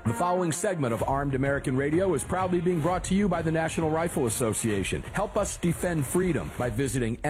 The following segment of Armed American Radio is proudly being brought to you by the National Rifle Association. Help us defend freedom by visiting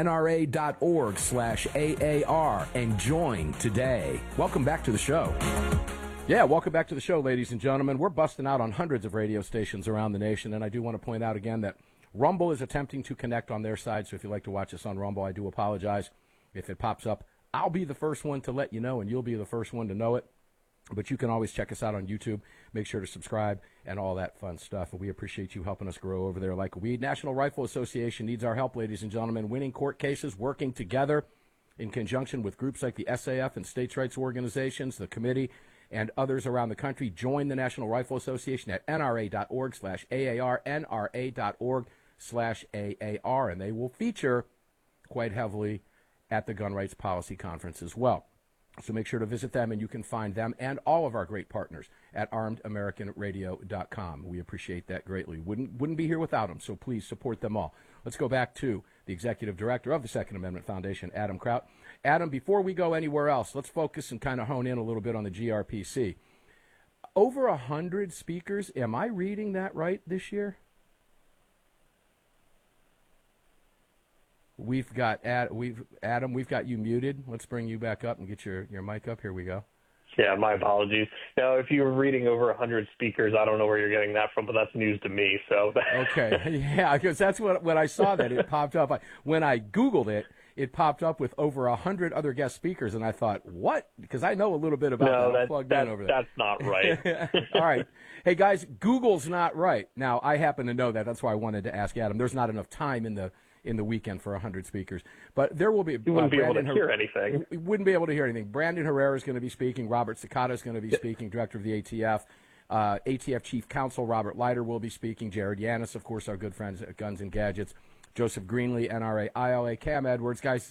nra.org/AAR and join today. Welcome back to the show. Yeah, welcome back to the show, ladies and gentlemen. We're busting out on hundreds of radio stations around the nation, and I do want to point out again that Rumble is attempting to connect on their side, so if you'd like to watch us on Rumble, I do apologize if it pops up. I'll be the first one to let you know, and you'll be the first one to know it. But you can always check us out on YouTube. Make sure to subscribe and all that fun stuff. And we appreciate you helping us grow over there like a weed. National Rifle Association needs our help, ladies and gentlemen. Winning court cases, working together in conjunction with groups like the SAF and states' rights organizations, the committee, and others around the country. Join the National Rifle Association at nra.org/AAR, nra.org/AAR. And they will feature quite heavily at the Gun Rights Policy Conference as well. So make sure to visit them, and you can find them and all of our great partners at armedamericanradio.com. We appreciate that greatly. Wouldn't be here without them, so please support them all. Let's go back to the Executive Director of the Second Amendment Foundation, Adam Kraut. Adam, before we go anywhere else, let's focus and kind of hone in a little bit on the GRPC. Over 100 speakers, am I reading that right this year? We've got Adam, we've got you muted. Let's bring you back up and get your mic up. Here we go. Yeah, my apologies. Now, if you were reading over 100 speakers, I don't know where you're getting that from, but that's news to me. So okay, yeah, because that's when I saw that it popped up. When I Googled it, it popped up with over 100 other guest speakers, and I thought, what? Because I know a little bit about that. I'm plugged in over there. That's not right. All right. Hey, guys, Google's not right. Now, I happen to know that. That's why I wanted to ask Adam. There's not enough time in the weekend for 100 speakers. But there will be... You wouldn't be able to hear anything. We wouldn't be able to hear anything. Brandon Herrera is going to be speaking. Robert Cicada is going to be speaking, director of the ATF. ATF Chief Counsel Robert Leiter will be speaking. Jared Yanis, of course, our good friends at Guns and Gadgets. Joseph Greenlee, NRA, ILA, Cam Edwards. Guys,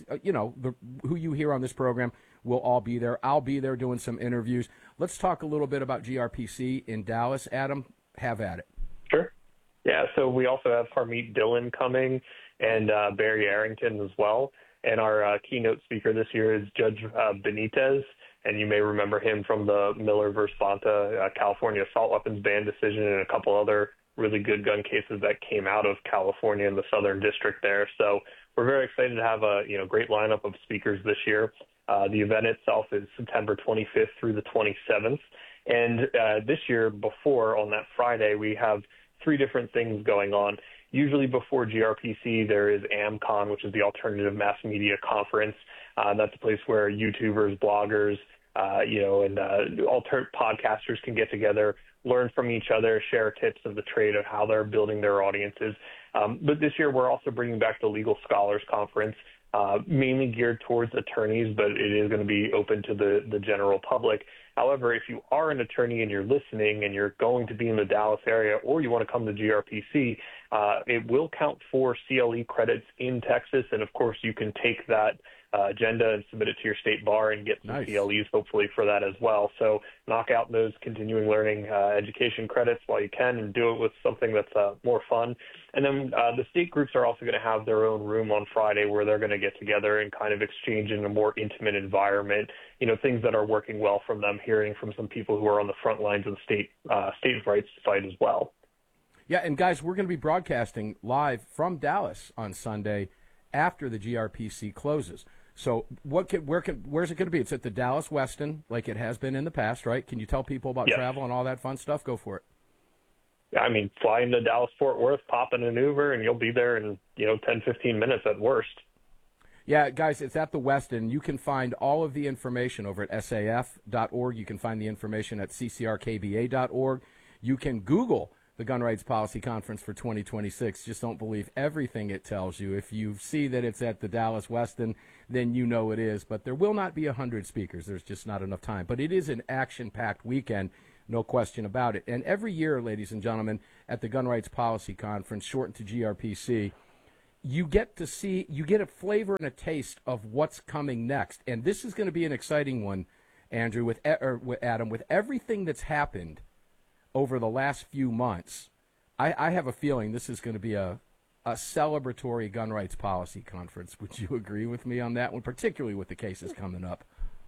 who you hear on this program will all be there. I'll be there doing some interviews. Let's talk a little bit about GRPC in Dallas. Adam, have at it. Sure. Yeah, so we also have Harmeet Dillon coming, and Barry Arrington as well. And our keynote speaker this year is Judge Benitez, and you may remember him from the Miller versus Bonta California assault weapons ban decision and a couple other really good gun cases that came out of California in the Southern District there. So we're very excited to have a great lineup of speakers this year. The event itself is September 25th through the 27th. And this year, on that Friday, we have 3 different things going on. Usually before GRPC, there is AmCon, which is the Alternative Mass Media Conference. That's a place where YouTubers, bloggers, and alternate podcasters can get together, learn from each other, share tips of the trade of how they're building their audiences. But this year, we're also bringing back the Legal Scholars Conference, mainly geared towards attorneys, but it is going to be open to the general public. However, if you are an attorney and you're listening and you're going to be in the Dallas area or you want to come to GRPC, it will count for CLE credits in Texas. And, of course, you can take that agenda and submit it to your state bar and get some CLEs hopefully for that as well. So knock out those continuing learning education credits while you can and do it with something that's more fun. And then the state groups are also going to have their own room on Friday where they're going to get together and kind of exchange in a more intimate environment, things that are working well from them, hearing from some people who are on the front lines of the state rights fight as well. Yeah, and guys, we're going to be broadcasting live from Dallas on Sunday after the GRPC closes. So where's it going to be? It's at the Dallas Westin, like it has been in the past, right? Can you tell people about travel and all that fun stuff? Go for it. I mean, fly into Dallas-Fort Worth, pop in an Uber, and you'll be there in, 10, 15 minutes at worst. Yeah, guys, it's at the Westin. You can find all of the information over at saf.org. You can find the information at ccrkba.org. You can Google the Gun Rights Policy Conference for 2026. Just don't believe everything it tells you. If you see that it's at the Dallas Westin, then you know it is. But there will not be 100 speakers. There's just not enough time. But it is an action-packed weekend, no question about it. And every year, ladies and gentlemen, at the Gun Rights Policy Conference, shortened to GRPC, you get a flavor and a taste of what's coming next. And this is going to be an exciting one, Andrew, with Adam, with everything that's happened over the last few months. I have a feeling this is going to be a celebratory gun rights policy conference. Would you agree with me on that one, particularly with the cases coming up?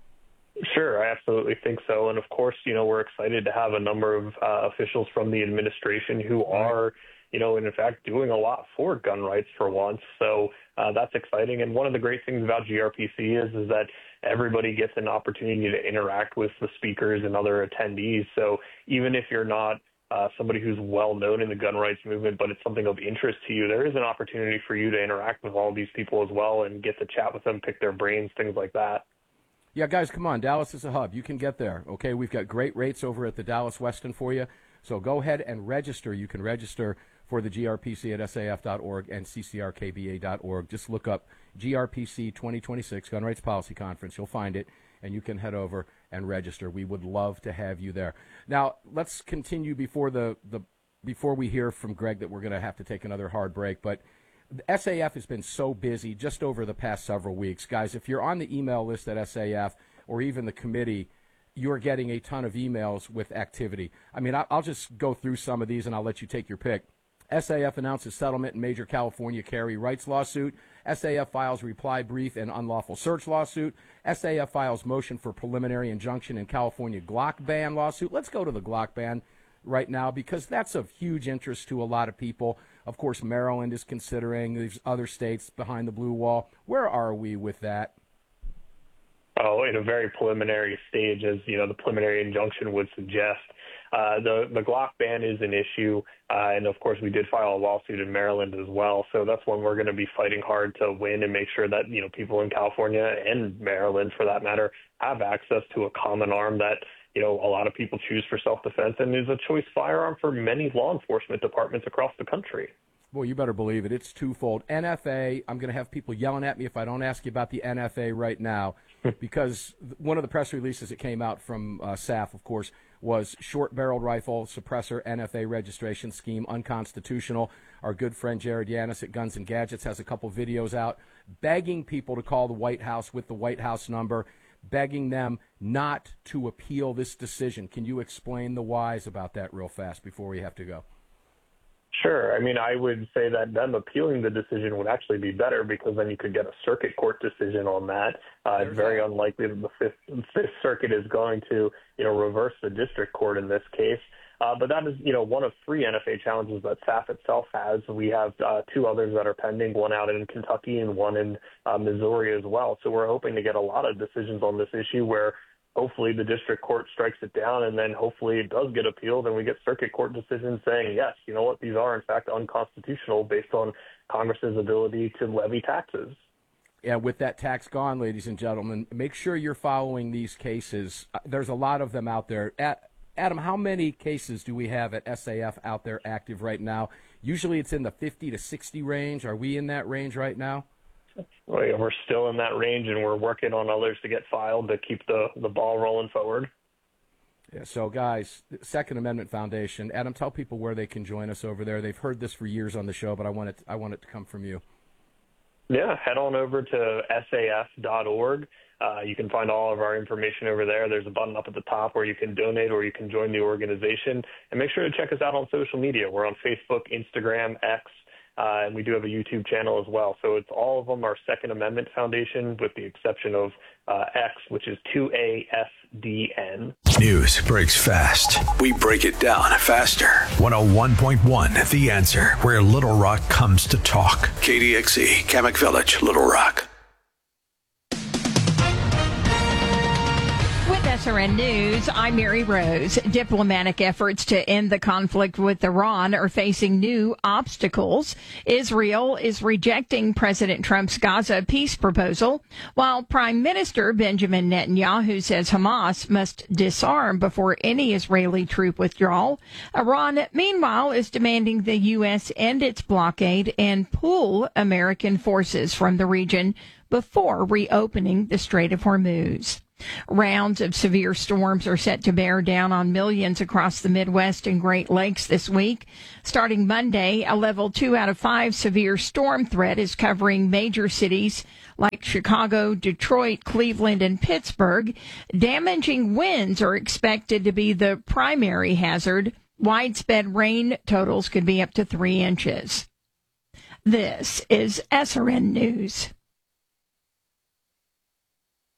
Sure, I absolutely think so. And of course, we're excited to have a number of officials from the administration who are, in fact, doing a lot for gun rights for once. So that's exciting. And one of the great things about GRPC is that everybody gets an opportunity to interact with the speakers and other attendees. So even if you're not somebody who's well known in the gun rights movement, but it's something of interest to you, there is an opportunity for you to interact with all these people as well and get to chat with them, pick their brains, things like that. Yeah, guys, come on. Dallas is a hub. You can get there, okay? We've got great rates over at the Dallas Westin for you. So go ahead and register. You can register for the GRPC at SAF.org and CCRKBA.org. Just look up GRPC 2026, Gun Rights Policy Conference. You'll find it, and you can head over and register. We would love to have you there. Now, let's continue before before we hear from Greg that we're going to have to take another hard break. But the SAF has been so busy just over the past several weeks. Guys, if you're on the email list at SAF or even the committee, you're getting a ton of emails with activity. I mean, I'll just go through some of these and I'll let you take your pick. SAF announces settlement in major California carry rights lawsuit. SAF files reply brief in unlawful search lawsuit. SAF files motion for preliminary injunction in California Glock ban lawsuit. Let's go to the Glock ban right now because that's of huge interest to a lot of people. Of course, Maryland is considering. There's other states behind the blue wall. Where are we with that? Oh, in a very preliminary stage, as the preliminary injunction would suggest. The Glock ban is an issue, and of course we did file a lawsuit in Maryland as well. So that's one we're going to be fighting hard to win and make sure that people in California and Maryland, for that matter, have access to a common arm that a lot of people choose for self-defense and is a choice firearm for many law enforcement departments across the country. Well, you better believe it. It's twofold. NFA, I'm going to have people yelling at me if I don't ask you about the NFA right now, because one of the press releases that came out from SAF, of course, was short-barreled rifle suppressor NFA registration scheme unconstitutional. Our good friend Jared Yanis at Guns and Gadgets has a couple videos out begging people to call the White House with the White House number, begging them not to appeal this decision. Can you explain the whys about that real fast before we have to go? Sure. I mean, I would say that them appealing the decision would actually be better because then you could get a circuit court decision on that. It's very unlikely that the Fifth Circuit is going to, reverse the district court in this case. But that is, one of three NFA challenges that SAF itself has. We have two others that are pending, one out in Kentucky and one in Missouri as well. So we're hoping to get a lot of decisions on this issue where hopefully the district court strikes it down and then hopefully it does get appealed and we get circuit court decisions saying, yes, these are in fact unconstitutional based on Congress's ability to levy taxes. Yeah, with that tax gone, ladies and gentlemen, make sure you're following these cases. There's a lot of them out there. Adam, how many cases do we have at SAF out there active right now? Usually it's in the 50 to 60 range. Are we in that range right now? Well, yeah, we're still in that range, and we're working on others to get filed to keep the ball rolling forward. Yeah, so, guys, Second Amendment Foundation, Adam, tell people where they can join us over there. They've heard this for years on the show, but I want it to come from you. Yeah, head on over to saf.org. You can find all of our information over there. There's a button up at the top where you can donate or you can join the organization. And make sure to check us out on social media. We're on Facebook, Instagram, X, and we do have a YouTube channel as well. So it's all of them are Second Amendment Foundation with the exception of X, which is 2ASDN. News breaks fast. We break it down faster. 101.1 The Answer, where Little Rock comes to talk. KDXE, Kamak Village, Little Rock. SRN News, I'm Mary Rose. Diplomatic efforts to end the conflict with Iran are facing new obstacles. Israel is rejecting President Trump's Gaza peace proposal, while Prime Minister Benjamin Netanyahu says Hamas must disarm before any Israeli troop withdrawal. Iran, meanwhile, is demanding the U.S. end its blockade and pull American forces from the region before reopening the Strait of Hormuz. Rounds of severe storms are set to bear down on millions across the Midwest and Great Lakes this week. Starting Monday, a level 2 out of 5 severe storm threat is covering major cities like Chicago, Detroit, Cleveland, and Pittsburgh. Damaging winds are expected to be the primary hazard. Widespread rain totals could be up to 3 inches. This is SRN News.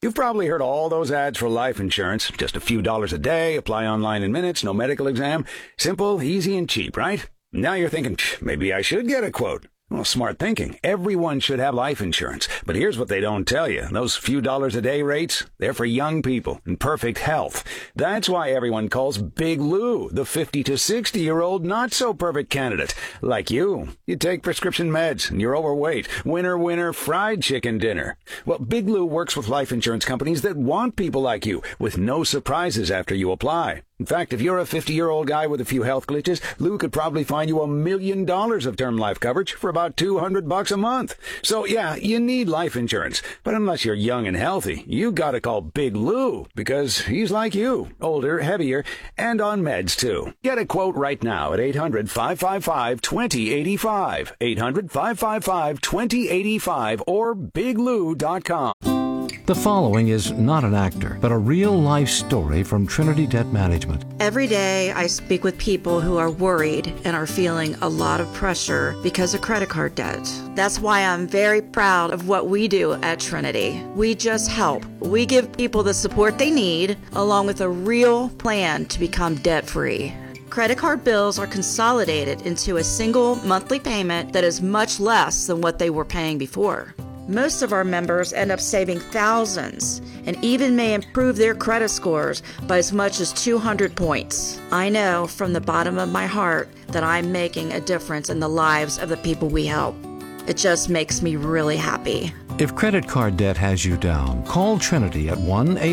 You've probably heard all those ads for life insurance. Just a few dollars a day, apply online in minutes, no medical exam. Simple, easy, and cheap, right? Now you're thinking, maybe I should get a quote. Well, smart thinking. Everyone should have life insurance. But here's what they don't tell you. Those few dollars a day rates, they're for young people in perfect health. That's why everyone calls Big Lou the 50 to 60-year-old not-so-perfect candidate. Like you. You take prescription meds and you're overweight. Winner, winner, fried chicken dinner. Well, Big Lou works with life insurance companies that want people like you with no surprises after you apply. In fact, if you're a 50-year-old guy with a few health glitches, Lou could probably find you $1 million of term life coverage for about $200 a month. So, yeah, you need life insurance. But unless you're young and healthy, you gotta call Big Lou, because he's like you, older, heavier, and on meds, too. Get a quote right now at 800-555-2085, 800-555-2085, or biglou.com. The following is not an actor, but a real-life story from Trinity Debt Management. Every day I speak with people who are worried and are feeling a lot of pressure because of credit card debt. That's why I'm very proud of what we do at Trinity. We just help. We give people the support they need, along with a real plan to become debt-free. Credit card bills are consolidated into a single monthly payment that is much less than what they were paying before. Most of our members end up saving thousands and even may improve their credit scores by as much as 200 points. I know from the bottom of my heart that I'm making a difference in the lives of the people we help. It just makes me really happy. If credit card debt has you down, call Trinity at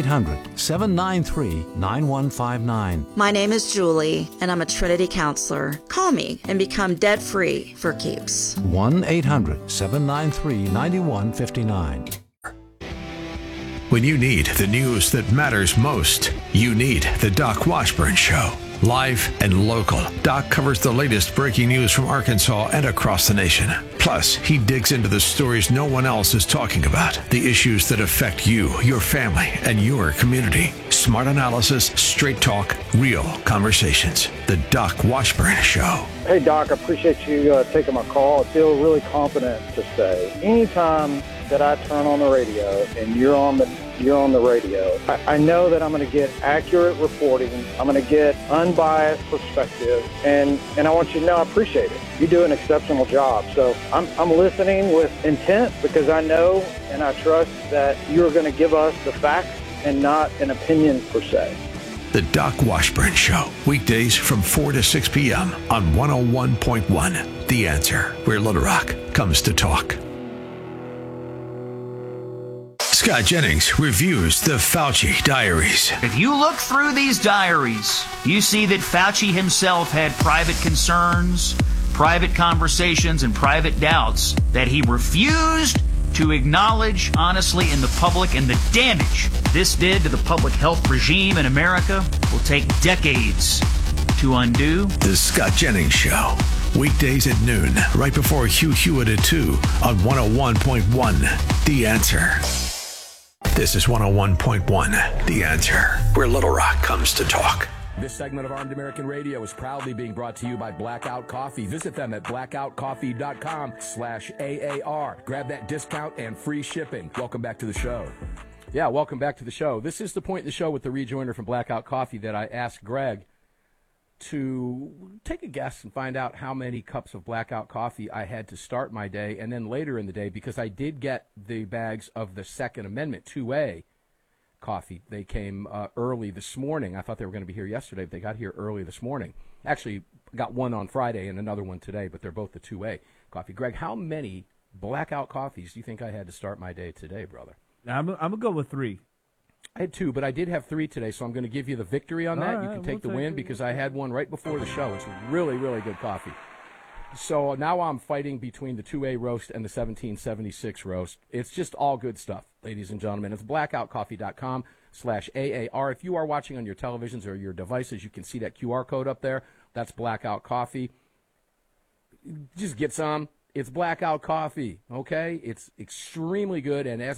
1-800-793-9159. My name is Julie, and I'm a Trinity counselor. Call me and become debt-free for keeps. 1-800-793-9159. When you need the news that matters most, you need the Doc Washburn Show. Live and local, Doc covers the latest breaking news from Arkansas and across the nation. Plus, he digs into the stories no one else is talking about, the issues that affect you, your family, and your community. Smart analysis, straight talk, real conversations. The Doc Washburn Show. Hey, Doc, I appreciate you taking my call. I feel really confident to say anytime that I turn on the radio and you're on the radio, I know that I'm going to get accurate reporting. I'm going to get unbiased perspective, and I want you to know I appreciate it. You do an exceptional job. So I'm listening with intent because I know and I trust that you're going to give us the facts and not an opinion per se. The Doc Washburn Show, weekdays from 4 to 6 p.m. on 101.1 The Answer, where Little Rock comes to talk. Scott Jennings reviews the Fauci diaries. If you look through these diaries, you see that Fauci himself had private concerns, private conversations, and private doubts that he refused to acknowledge honestly in the public, and the damage this did to the public health regime in America will take decades to undo. The Scott Jennings Show, weekdays at noon, right before Hugh Hewitt at 2 on 101.1 The Answer. This is 101.1 The Answer, where Little Rock comes to talk. This segment of Armed American Radio is proudly being brought to you by Blackout Coffee. Visit them at blackoutcoffee.com/AAR. Grab that discount and free shipping. Welcome back to the show. Yeah, welcome back to the show. This is the point in the show with the rejoiner from Blackout Coffee that I asked Greg to take a guess and find out how many cups of Blackout Coffee I had to start my day, and then later in the day, because I did get the bags of the Second Amendment 2A coffee. They came early this morning. I thought they were going to be here yesterday, but they got here early this morning. Actually, got one on Friday and another one today, but they're both the 2A coffee. Greg, how many Blackout coffees do you think I had to start my day today, brother? I'm going to go with 3. I had 2, but I did have 3 today, so I'm going to give you the victory on that. You can take the win because I had one right before the show. It's really, really good coffee. So now I'm fighting between the 2A roast and the 1776 roast. It's just all good stuff, ladies and gentlemen. It's blackoutcoffee.com/AAR. If you are watching on your televisions or your devices, you can see that QR code up there. That's Blackout Coffee. Just get some. It's Blackout Coffee, okay? It's extremely good, and as